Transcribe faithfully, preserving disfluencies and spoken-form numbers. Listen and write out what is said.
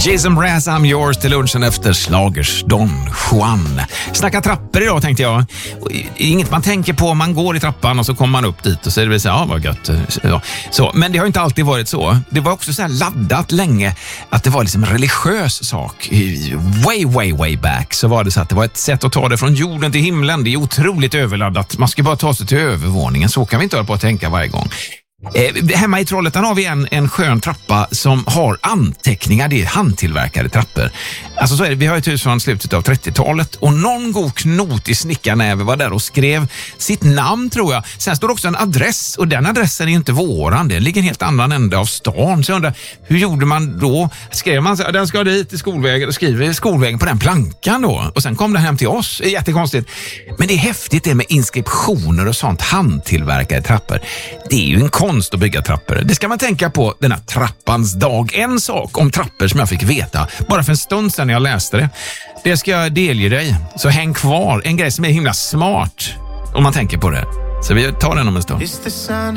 Jason Mraz, I'm yours till lunchen efter Schlagers Don Juan. Snacka trappor idag tänkte jag. Inget man tänker på, man går i trappan och så kommer man upp dit och så är det så här, ja vad gött. Ja. Så, men det har inte alltid varit så. Det var också så här laddat länge att det var liksom en religiös sak. Way, way, way back så var det så att det var ett sätt att ta det från jorden till himlen. Det är otroligt överladdat. Man ska bara ta sig till övervåningen. Så kan vi inte hålla på att tänka varje gång. Eh, hemma i Trollhättan har vi en, en skön trappa som har anteckningar, det är handtillverkade trappor. Alltså så är det, vi har ett hus från slutet av trettiotalet och någon god knot i snickarnäve var där och skrev sitt namn tror jag. Sen står det också en adress och den adressen är inte våran, det ligger en helt annan ände av stan. Så jag undrar, hur gjorde man då? Skrev man så, den ska dit till skolvägen och skriver skolvägen på den plankan då och sen kom den hem till oss. Det är jättekonstigt. Men det är häftigt det med inskriptioner och sånt, handtillverkade trappor. Det är ju en konst att bygga trappor. Det ska man tänka på den här trappans dag. En sak om trappor som jag fick veta bara för en stund sedan när jag läste det. Det ska jag delge dig. Så häng kvar. En grej som är himla smart om man tänker på det. Så vi tar den om en stund.